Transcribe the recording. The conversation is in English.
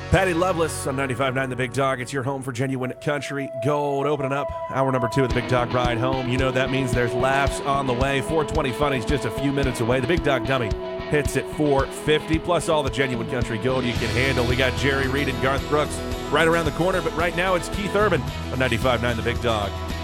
Patty Loveless on 95.9 The Big Dog. It's your home for genuine country gold. Opening up hour number 2 of the Big Dog Ride Home. You know that means there's laughs on the way. 420 Funnies just a few minutes away. The Big Dog Dummy hits at 4:50, plus all the genuine country gold you can handle. We got Jerry Reed and Garth Brooks right around the corner, but right now it's Keith Urban on 95.9 The Big Dog.